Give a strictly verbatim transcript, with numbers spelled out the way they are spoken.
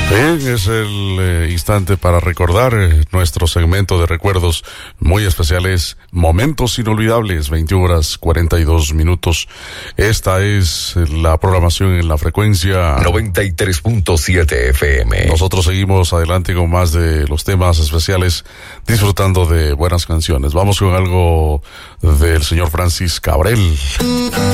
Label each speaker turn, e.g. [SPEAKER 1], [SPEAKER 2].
[SPEAKER 1] Bien, es el eh, instante para recordar eh, nuestro segmento de recuerdos muy especiales, momentos inolvidables, veintiuna horas cuarenta y dos minutos. Esta es la programación en la frecuencia
[SPEAKER 2] noventa y tres punto siete F M.
[SPEAKER 1] Nosotros seguimos adelante con más de los temas especiales, disfrutando de buenas canciones. Vamos con algo del señor Francis Cabrel.